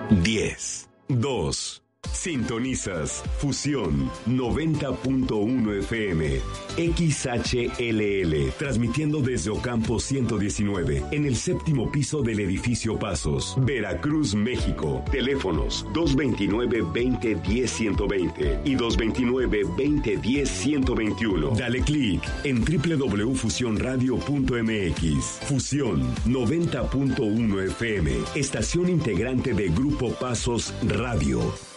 10, 2. Sintonizas Fusión 90.1 FM XHLL, transmitiendo desde Ocampo 119, en el séptimo piso del edificio Pasos, Veracruz, México. Teléfonos 229-2010-120 y 229-2010-121. Dale clic en www.fusionradio.mx. Fusión 90.1 FM, estación integrante de Grupo Pasos Radio.